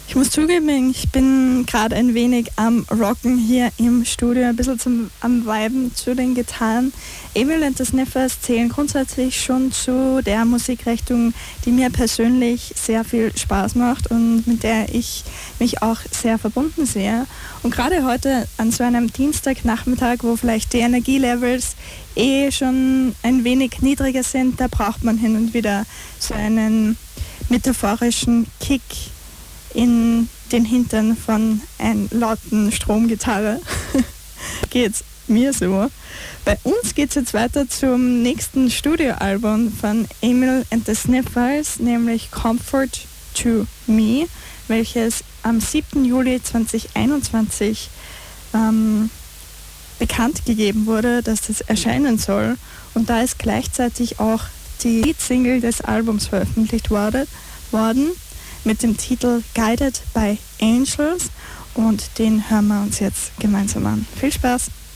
Ich muss zugeben, ich bin gerade ein wenig am Rocken hier im Studio, ein bisschen am Viben zu den Gitarren. Emil and the Sniffers zählen grundsätzlich schon zu der Musikrichtung, die mir persönlich sehr viel Spaß macht und mit der ich mich auch sehr verbunden sehe. Und gerade heute an so einem Dienstagnachmittag, wo vielleicht die Energielevels schon ein wenig niedriger sind, da braucht man hin und wieder so einen metaphorischen Kick in den Hintern von einer lauten Stromgitarre. Geht's mir so. Bei uns geht's jetzt weiter zum nächsten Studioalbum von Emil and the Sniffers, nämlich Comfort to Me, welches am 7. Juli 2021 bekannt gegeben wurde, dass das erscheinen soll. Und da ist gleichzeitig auch die Leadsingle des Albums veröffentlicht worden mit dem Titel Guided by Angels, und den hören wir uns jetzt gemeinsam an. Viel Spaß!